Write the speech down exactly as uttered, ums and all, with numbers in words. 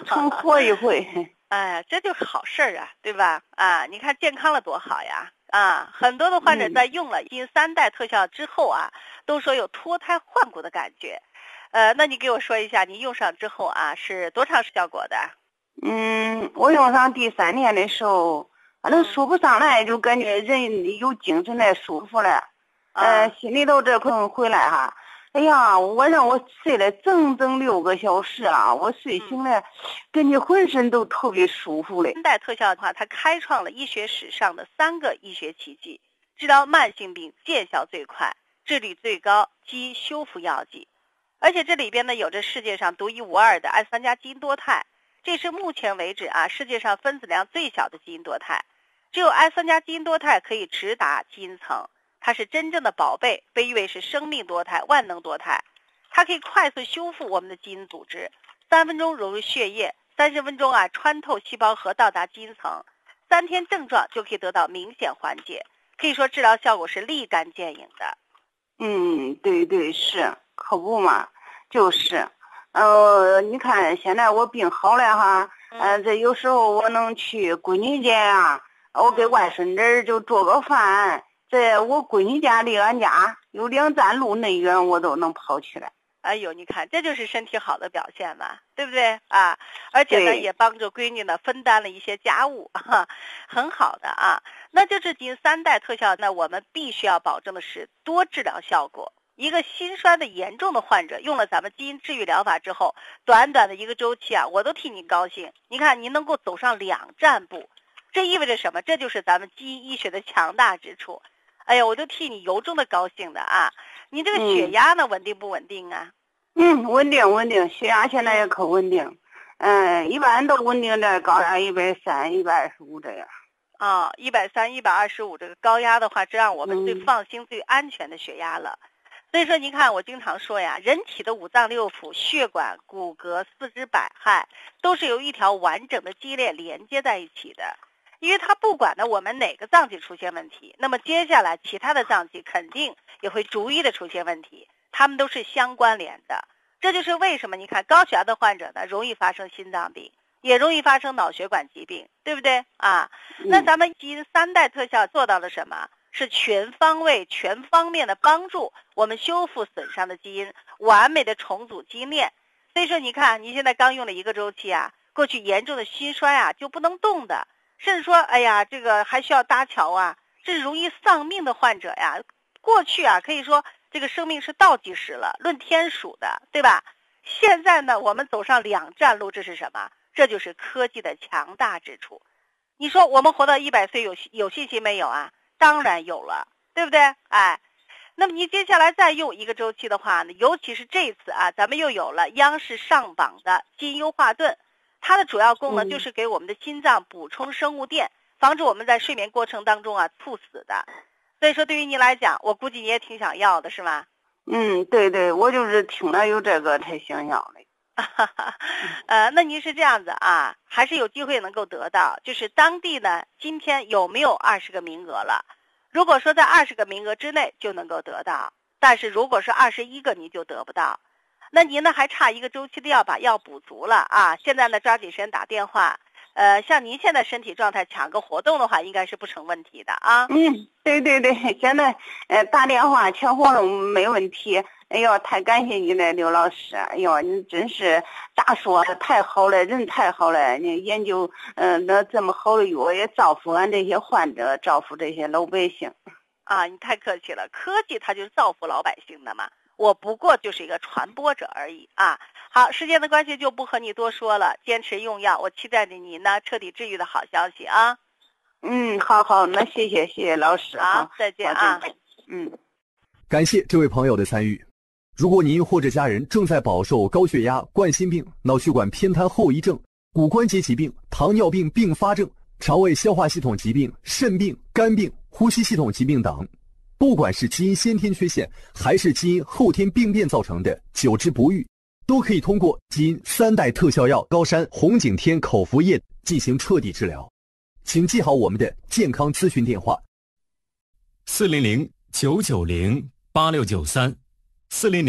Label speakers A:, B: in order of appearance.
A: 常活一回。
B: 哎，这就是好事儿啊，对吧？啊，你看健康了多好呀！啊，很多的患者在用了基因三代特效之后啊，都说有脱胎换骨的感觉。呃，那你给我说一下，你用上之后啊，是多长时效果的？
A: 嗯，我用上第三天的时候，反正说不上来，就感觉人有精神来，舒服了。呃，心里头这块回来哈。哎呀，我让我睡了整整六个小时啊！我睡醒了，感觉浑身都特别舒服嘞。
B: 三代特效的话，它开创了医学史上的三个医学奇迹，治疗慢性病见效最快，治率最高，基因修复药剂。而且这里边呢，有着世界上独一无二的艾三加基因多肽，这是目前为止啊世界上分子量最小的基因多肽。只有艾三加基因多肽可以直达基因层。它是真正的宝贝，被誉为是生命多肽、万能多肽。它可以快速修复我们的基因组织，三分钟融入血液，三十分钟啊穿透细胞核到达基因层，三天症状就可以得到明显缓解，可以说治疗效果是立竿见影的。
A: 嗯，对对是，可不嘛，就是，呃，你看现在我病好了哈，嗯、呃，这有时候我能去闺女家啊，我给外孙子就做个饭。在我闺女家离俺家有两站路那远，我都能跑起来。
B: 哎呦，你看这就是身体好的表现嘛，对不对啊？而且呢，也帮助闺女呢分担了一些家务，哈，很好的啊。那就是基因三代特效，那我们必须要保证的是多治疗效果。一个心衰的严重的患者用了咱们基因治愈疗法之后，短短的一个周期啊，我都替你高兴。你看，您能够走上两站步，这意味着什么？这就是咱们基因医学的强大之处。哎呀，我都替你由衷的高兴的啊！你这个血压呢，嗯、稳定不稳定啊？
A: 嗯，稳定稳定，血压现在也可稳定。嗯，一般都稳定在高压一百三、一百二十五这样。
B: 啊、哦，一百三、一百二十五这个高压的话，这让我们最放心、嗯、最安全的血压了。所以说，您看，我经常说呀，人体的五脏六腑、血管、骨骼、四肢百骸，都是由一条完整的基因链连接在一起的。因为它不管呢我们哪个脏器出现问题，那么接下来其他的脏器肯定也会逐一的出现问题，它们都是相关联的。这就是为什么你看高血压的患者呢容易发生心脏病，也容易发生脑血管疾病，对不对啊？那咱们基因三代特效做到了什么？是全方位全方面的帮助我们修复损伤的基因，完美的重组基因链。所以说你看你现在刚用了一个周期啊，过去严重的心衰啊就不能动的，甚至说哎呀这个还需要搭桥啊，这是容易丧命的患者呀，过去啊可以说这个生命是倒计时了，论天数的，对吧？现在呢我们走上两站路，这是什么？这就是科技的强大之处。你说我们活到一百岁有有信心没有啊？当然有了，对不对？哎，那么你接下来再用一个周期的话呢，尤其是这一次啊，咱们又有了央视上榜的基因优化盾，它的主要功能就是给我们的心脏补充生物电，防止我们在睡眠过程当中啊猝死的。所以说对于你来讲，我估计你也挺想要的是吗？
A: 嗯，对对，我就是听了有这个才想要的。
B: 呃，那您是这样子啊，还是有机会能够得到，就是当地呢今天有没有二十个名额了？如果说在二十个名额之内就能够得到，但是如果是二十一个你就得不到。那您呢还差一个周期的药把药补足了啊，现在呢抓紧时间打电话。呃，像您现在身体状态抢个活动的话，应该是不成问题的啊。
A: 嗯，对对对，现在呃打电话抢活动没问题。哎呦，太感谢你了，刘老师！哎呦，你真是咋说太好了，人太好了。你研究嗯、呃、那这么好的药，也造福俺这些患者，造福这些老百姓。
B: 啊，你太客气了，科技它就是造福老百姓的嘛。我不过就是一个传播者而已啊。好，时间的关系就不和你多说了，坚持用药，我期待着你呢彻底治愈的好消息啊。
A: 嗯，好好，那谢谢谢谢老师。
B: 好，再见啊。
A: 嗯，
C: 感谢这位朋友的参与。如果您或者家人正在饱受高血压、冠心病、脑血管偏瘫后遗症、骨关节疾病、糖尿病并发症、肠胃消化系统疾病、肾病、肝病、呼吸系统疾病等，不管是基因先天缺陷还是基因后天病变造成的久治不愈，都可以通过基因三代特效药高山红景天口服液进行彻底治疗。请记好我们的健康咨询电话：
D: 四零零九九零八六九三，四零零。